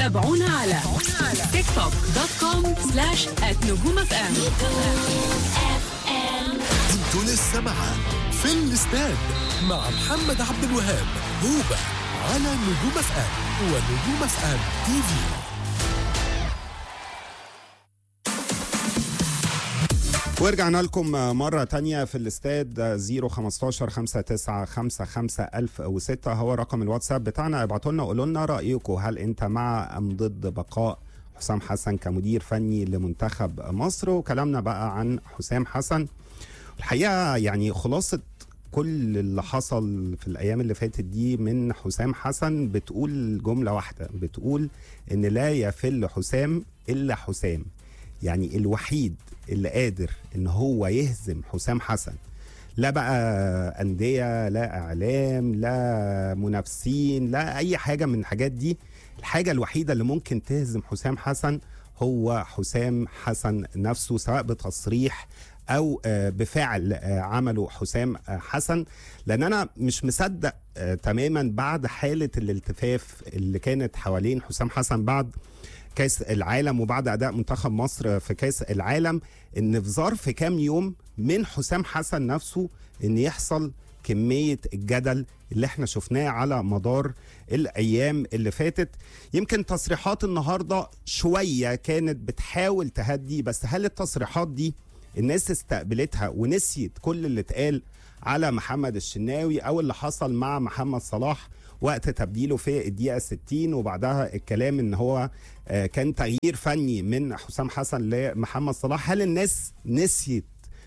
تابعونا على tiktok.com/@نجومfm. انتوا لسه معاه في الاستاد مع محمد عبد الوهاب هوبا على نجوم اف ام ونجوم اف ام تي في. ورجعنا لكم مرة تانية في الاستاد. 015-5955-1006 هو رقم الواتساب بتاعنا. ابعتوا لنا وقولوا لنا رأيكم، هل انت مع ام ضد بقاء حسام حسن كمدير فني لمنتخب مصر؟ وكلامنا بقى عن حسام حسن. الحقيقة يعني خلاصة كل اللي حصل في الأيام اللي فاتت دي من حسام حسن بتقول جملة واحدة، بتقول إن لا يفل حسام إلا حسام. يعني الوحيد اللي قادر إن هو يهزم حسام حسن، لا بقى أندية، لا إعلام، لا منافسين، لا أي حاجة من الحاجات دي، الحاجة الوحيدة اللي ممكن تهزم حسام حسن هو حسام حسن نفسه، سواء بتصريح او بفعل عمله حسام حسن. لان انا مش مصدق تماما بعد حالة الالتفاف اللي كانت حوالين حسام حسن بعد كاس العالم وبعد اداء منتخب مصر في كاس العالم، ان في ظرف كام يوم من حسام حسن نفسه ان يحصل كمية الجدل اللي احنا شفناه على مدار الايام اللي فاتت. يمكن تصريحات النهاردة شوية كانت بتحاول تهدي، بس هل التصريحات دي الناس استقبلتها ونسيت كل اللي اتقال على محمد الشناوي او اللي حصل مع محمد صلاح وقت تبديله في الدقيقة 60 وبعدها الكلام ان هو كان تغيير فني من حسام حسن لمحمد صلاح؟ هل الناس نسيت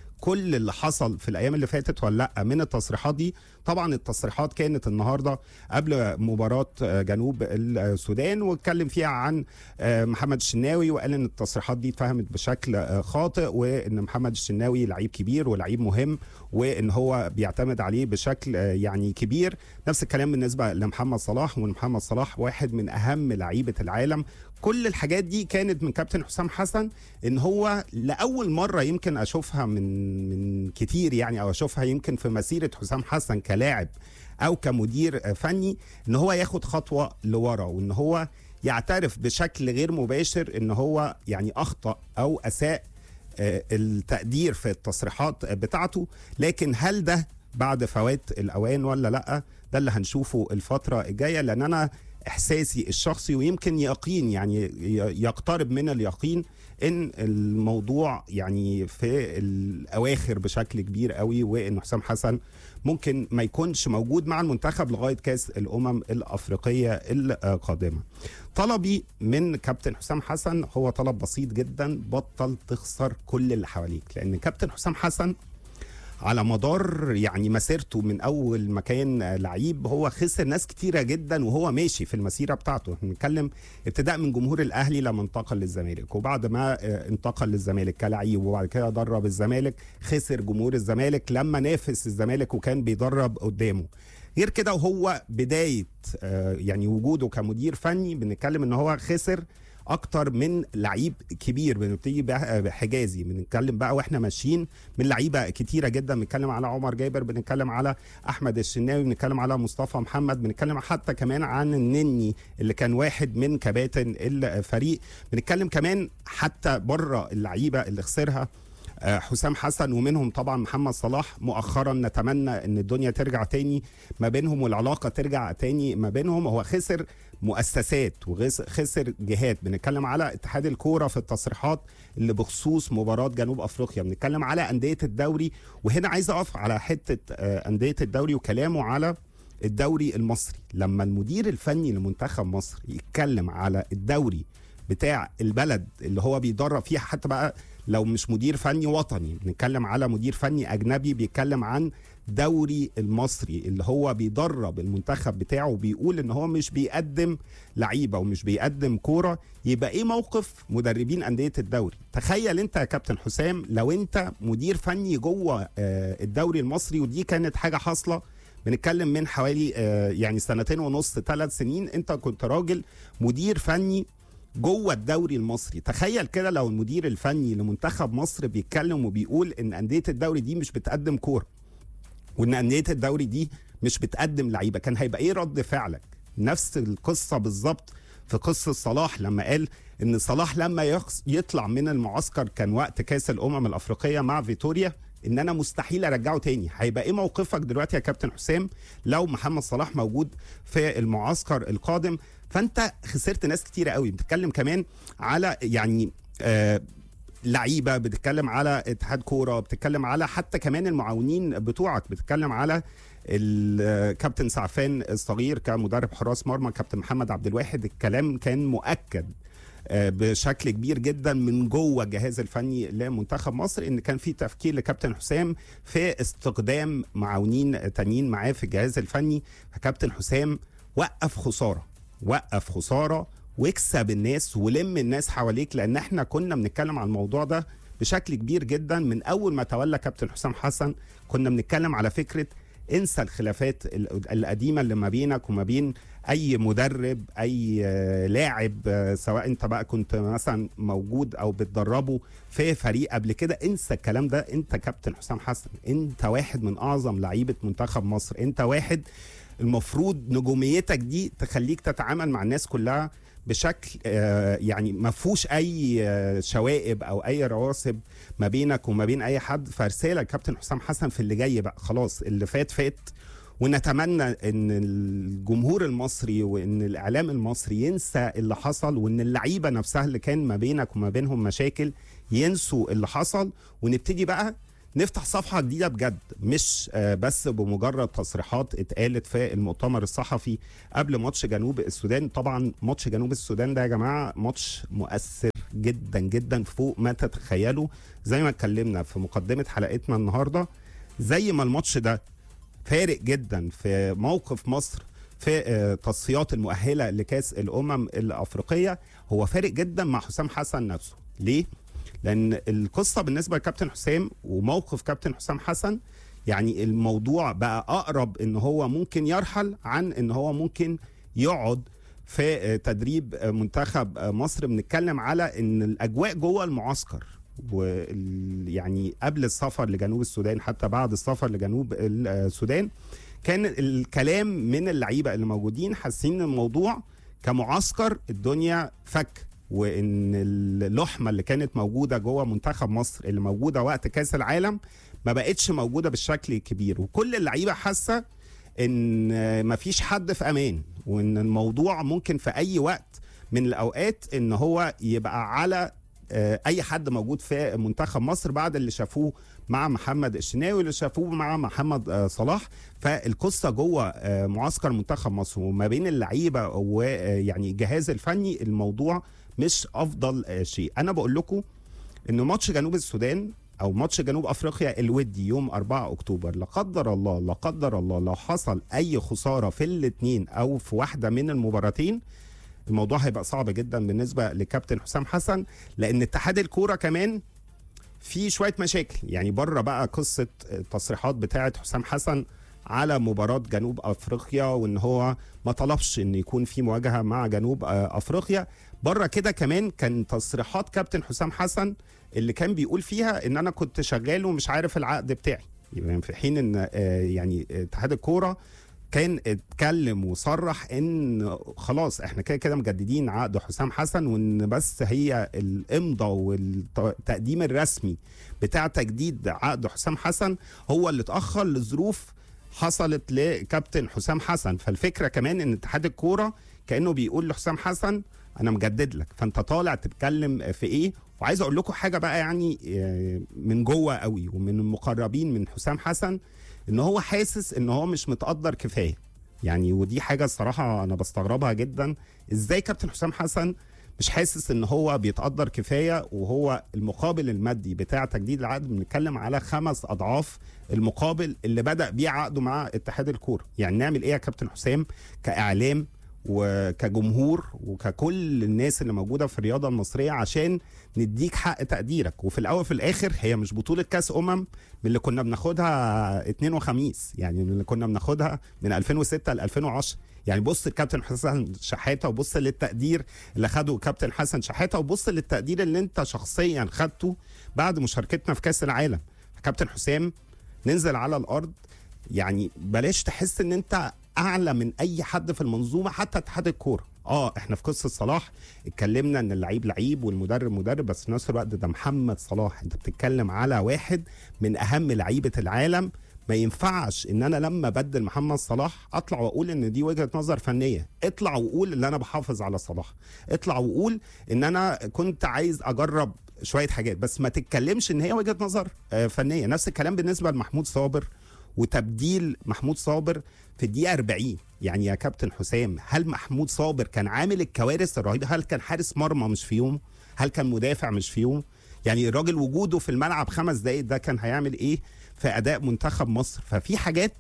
كل اللي حصل في الايام اللي فاتت ولا لا من التصريحات دي؟ طبعا التصريحات كانت النهارده قبل مباراه جنوب السودان، واتكلم فيها عن محمد الشناوي وقال ان التصريحات دي اتفهمت بشكل خاطئ، وان محمد الشناوي لعيب كبير ولعيب مهم وان هو بيعتمد عليه بشكل يعني كبير. نفس الكلام بالنسبه لمحمد صلاح، ومحمد صلاح واحد من اهم لعيبه العالم. كل الحاجات دي كانت من كابتن حسام حسن، ان هو لاول مره يمكن اشوفها من كتير يعني، او اشوفها يمكن في مسيره حسام حسن كلاعب او كمدير فني، ان هو ياخد خطوه لورا وان هو يعترف بشكل غير مباشر ان هو يعني اخطا او اساء التقدير في التصريحات بتاعته. لكن هل ده بعد فوات الاوان ولا لا؟ ده اللي هنشوفه الفتره الجايه، لان انا احساسي الشخصي ويمكن يقين يعني يقترب من اليقين ان الموضوع يعني في الاواخر بشكل كبير قوي، وان حسام حسن ممكن ما يكونش موجود مع المنتخب لغايه كاس الامم الافريقيه القادمه. طلبي من كابتن حسام حسن هو طلب بسيط جدا: بطل تخسر كل اللي حواليك. لان كابتن حسام حسن على مدار يعني مسيرته من اول ما كان لعيب هو خسر ناس كتيره جدا وهو ماشي في المسيره بتاعته. بنتكلم ابتداء من جمهور الاهلي لما انتقل للزمالك، وبعد ما انتقل للزمالك كلاعب وبعد كده درب الزمالك، خسر جمهور الزمالك لما نافس الزمالك وكان بيدرب قدامه. غير كده وهو بدايه يعني وجوده كمدير فني بنتكلم ان هو خسر اكتر من لعيب كبير. بنبتدي بحجازي، بنتكلم بقى واحنا ماشيين من لعيبه كتيره جدا، بنتكلم على عمر جابر، بنتكلم على احمد الشناوي، بنتكلم على مصطفى محمد، بنتكلم حتى كمان عن النني اللي كان واحد من كباتن الفريق، بنتكلم كمان حتى بره اللعيبه اللي خسرها حسام حسن، ومنهم طبعا محمد صلاح. مؤخرا نتمنى ان الدنيا ترجع تاني ما بينهم والعلاقه ترجع تاني ما بينهم. هو خسر مؤسسات وخسر جهات، بنتكلم على اتحاد الكوره في التصريحات اللي بخصوص مباراه جنوب افريقيا، بنتكلم على انديه الدوري. وهنا عايز اقف على حته انديه الدوري وكلامه على الدوري المصري. لما المدير الفني لمنتخب مصر يتكلم على الدوري بتاع البلد اللي هو بيدرب فيها، حتى بقى لو مش مدير فني وطني، بنتكلم على مدير فني أجنبي بيتكلم عن دوري المصري اللي هو بيدرب المنتخب بتاعه وبيقول ان هو مش بيقدم لعيبة ومش بيقدم كورة، يبقى ايه موقف مدربين أندية الدوري؟ تخيل انت يا كابتن حسام لو انت مدير فني جوه الدوري المصري، ودي كانت حاجة حاصلة بنتكلم من حوالي يعني 2.5 3 سنين، انت كنت راجل مدير فني جوه الدوري المصري. تخيل كده لو المدير الفني لمنتخب مصر بيتكلم وبيقول ان انديه الدوري دي مش بتقدم كوره وان انديه الدوري دي مش بتقدم لعيبه، كان هيبقى ايه رد فعلك؟ نفس القصه بالظبط في قصة صلاح لما قال ان صلاح لما يطلع من المعسكر كان وقت كاس الامم الافريقية مع فيتوريا ان انا مستحيل ارجعه تاني. هيبقى ايه موقفك دلوقتي يا كابتن حسام لو محمد صلاح موجود في المعسكر القادم؟ فانت خسرت ناس كتيرة قوي. بتتكلم كمان على يعني لعيبه، بتتكلم على اتحاد كوره، بتتكلم على حتى كمان المعاونين بتوعك، بتتكلم على الكابتن سعفان الصغير كمدرب حراس مرمى، كابتن محمد عبد الواحد. الكلام كان مؤكد بشكل كبير جدا من جوه الجهاز الفني لمنتخب مصر ان كان في تفكير لكابتن حسام في استخدام معاونين تانيين معاه في الجهاز الفني. فكابتن حسام وقف خساره واكسب الناس ولم الناس حواليك، لان احنا كنا بنتكلم عن الموضوع ده بشكل كبير جدا من اول ما تولى كابتن حسام حسن. كنا بنتكلم على فكرة انسى الخلافات القديمة اللي ما بينك وما بين اي مدرب، اي لاعب، سواء انت بقى كنت مثلا موجود او بتدربه في فريق قبل كده. انسى الكلام ده. انت كابتن حسام حسن، انت واحد من اعظم لعيبة منتخب مصر، انت واحد المفروض نجوميتك دي تخليك تتعامل مع الناس كلها بشكل يعني ما فيهوش اي شوائب او اي رواسب ما بينك وما بين اي حد. فرسالة كابتن حسام حسن في اللي جاي بقى، خلاص اللي فات، ونتمنى ان الجمهور المصري وان الاعلام المصري ينسى اللي حصل، وان اللعيبة نفسها اللي كان ما بينك وما بينهم مشاكل ينسوا اللي حصل، ونبتدي بقى نفتح صفحة جديدة بجد، مش بس بمجرد تصريحات اتقالت في المؤتمر الصحفي قبل ماتش جنوب السودان. طبعا ماتش جنوب السودان ده يا جماعة ماتش مؤثر جدا جدا فوق ما تتخيلوا. زي ما اتكلمنا في مقدمة حلقتنا النهاردة، زي ما الماتش ده فارق جدا في موقف مصر في تصفيات المؤهلة لكاس الأمم الأفريقية، هو فارق جدا مع حسام حسن نفسه. ليه؟ لأن القصة بالنسبة لكابتن حسام وموقف كابتن حسام حسن، يعني الموضوع بقى أقرب إن هو ممكن يرحل عن إن هو ممكن يقعد في تدريب منتخب مصر. بنتكلم على إن الأجواء جوه المعسكر، ويعني قبل السفر لجنوب السودان حتى بعد السفر لجنوب السودان، كان الكلام من اللعيبة اللي موجودين حاسين الموضوع كمعسكر الدنيا فك، وان اللحمه اللي كانت موجوده جوه منتخب مصر اللي موجوده وقت كاس العالم ما بقتش موجوده بالشكل الكبير، وكل اللعيبه حاسه ان مفيش حد في امان، وان الموضوع ممكن في اي وقت من الاوقات ان هو يبقى على اي حد موجود في منتخب مصر بعد اللي شافوه مع محمد الشناوي واللي شافوه مع محمد صلاح. فالقصه جوه معسكر منتخب مصر وما بين اللعيبه ويعني الجهاز الفني، الموضوع مش افضل شيء. انا بقول لكم ان ماتش جنوب السودان او ماتش جنوب افريقيا الودي يوم 4 اكتوبر، لا قدر الله لو حصل اي خساره في الاثنين او في واحده من المباراتين، الموضوع هيبقى صعب جدا بالنسبه لكابتن حسام حسن، لان اتحاد الكوره كمان في شويه مشاكل. يعني بره بقى قصه التصريحات بتاعه حسام حسن على مباراة جنوب أفريقيا وإن هو ما طلبش إن يكون في مواجهة مع جنوب أفريقيا، بره كده كمان كان تصريحات كابتن حسام حسن اللي كان بيقول فيها إن أنا كنت شغال ومش عارف العقد بتاعي، يعني في حين إن يعني اتحاد الكورة كان اتكلم وصرح إن خلاص إحنا كده كده مجددين عقد حسام حسن، وإن بس هي الإمضاء والتقديم الرسمي بتاع تجديد عقد حسام حسن هو اللي اتأخر لظروف حصلت لكابتن حسام حسن. فالفكرة كمان ان اتحاد الكورة كأنه بيقول لحسام حسن انا مجدد لك، فانت طالع تتكلم في ايه؟ وعايز اقول لكم حاجة بقى يعني من جوه قوي ومن المقربين من حسام حسن، ان هو حاسس ان هو مش متقدر كفاية. يعني ودي حاجة الصراحة انا بستغربها جدا، ازاي كابتن حسام حسن مش حاسس ان هو بيتقدر كفايه، وهو المقابل المادي بتاع تجديد العقد بنتكلم على 5 أضعاف المقابل اللي بدأ بيه عقده مع اتحاد الكوره. يعني نعمل ايه يا كابتن حسام كاعلام وكجمهور وككل الناس اللي موجوده في الرياضه المصريه عشان نديك حق تقديرك؟ وفي الاول وفي الاخر هي مش بطوله كاس من اللي كنا بناخدها اثنين وخميس، يعني من اللي كنا بناخدها من 2006 ل 2010. يعني بص الكابتن حسن شحاته وبص للتقدير اللي خده كابتن حسن شحاته وبص للتقدير اللي انت شخصيا خدته بعد مشاركتنا في كاس العالم. كابتن حسام ننزل على الارض، يعني بلاش تحس ان انت اعلى من اي حد في المنظومه حتى اتحاد الكوره. احنا في قصه صلاح اتكلمنا ان اللعيب لعيب والمدرب مدرب، بس في نفس الوقت ده محمد صلاح، انت بتتكلم على واحد من اهم لعيبه العالم. ما ينفعش ان انا لما بدل محمد صلاح اطلع واقول ان دي وجهه نظر فنيه. اطلع وقول ان انا بحافظ على صلاح، اطلع وقول ان انا كنت عايز اجرب شويه حاجات، بس ما تتكلمش ان هي وجهه نظر فنيه. نفس الكلام بالنسبه لمحمود صابر وتبديل محمود صابر في الدقيقه 40. يعني يا كابتن حسام، هل محمود صابر كان عامل الكوارث الرهيبه؟ هل كان حارس مرمى مش في يوم؟ هل كان مدافع مش في يوم؟ يعني الراجل وجوده في الملعب 5 دقايق ده كان هيعمل ايه في اداء منتخب مصر؟ ففي حاجات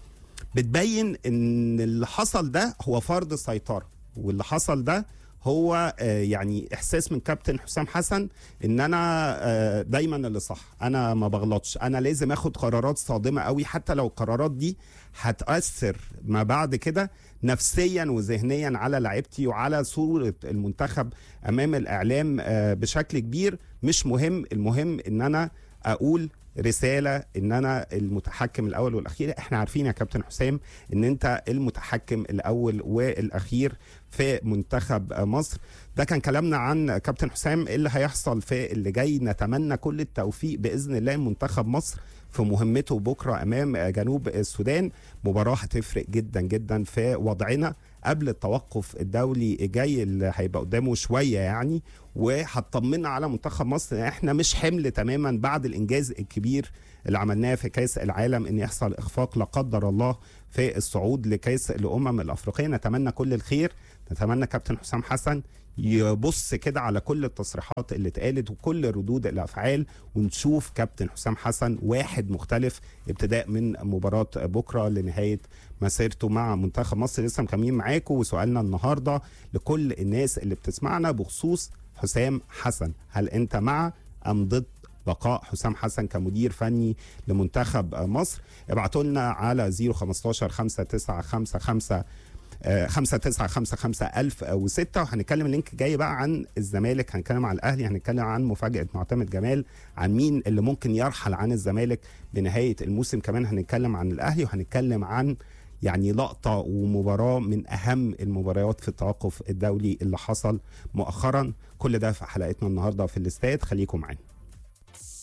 بتبين ان اللي حصل ده هو فرض سيطره، واللي حصل ده هو يعني احساس من كابتن حسام حسن ان انا دايما اللي صح، انا ما بغلطش، انا لازم اخد قرارات صادمه قوي حتى لو القرارات دي هتاثر ما بعد كده نفسيا وذهنيا على لعيبتي وعلى صوره المنتخب امام الاعلام بشكل كبير. مش مهم، المهم ان انا اقول رسالة ان انا المتحكم الاول والاخير. احنا عارفين يا كابتن حسام ان انت المتحكم الاول والاخير في منتخب مصر. ده كان كلامنا عن كابتن حسام. اللي هيحصل في اللي جاي، نتمنى كل التوفيق باذن الله منتخب مصر في مهمته بكرة امام جنوب السودان. مباراة هتفرق جدا جدا في وضعنا قبل التوقف الدولي الجاي اللي هيبقى قدامه شوية يعني، وهتطمنا على منتخب مصر. احنا مش حمل تماما بعد الانجاز الكبير اللي عملناه في كاس العالم ان يحصل اخفاق لا قدر الله في الصعود لكاس الامم الافريقيه. نتمنى كل الخير، نتمنى كابتن حسام حسن يبص كده على كل التصريحات اللي اتقالت وكل ردود الافعال، ونشوف كابتن حسام حسن واحد مختلف ابتداء من مباراه بكره لنهايه مسيرته مع منتخب مصر. لسه مكملين معاكم، وسؤالنا النهارده لكل الناس اللي بتسمعنا بخصوص حسام حسن، هل انت مع ام ضد بقاء حسام حسن كمدير فني لمنتخب مصر؟ ابعتوا لنا على 015 5955 5955 وهنتكلم اللينك جاي بقى عن الزمالك، هنتكلم عن الاهلي، هنتكلم عن مفاجاه معتمد جمال، عن مين اللي ممكن يرحل عن الزمالك بنهايه الموسم، كمان هنتكلم عن الاهلي، وهنتكلم عن يعني لقطه ومباراه من اهم المباريات في التوقف الدولي اللي حصل مؤخرا. كل ده في حلقتنا النهارده في الاستاد، خليكم معانا.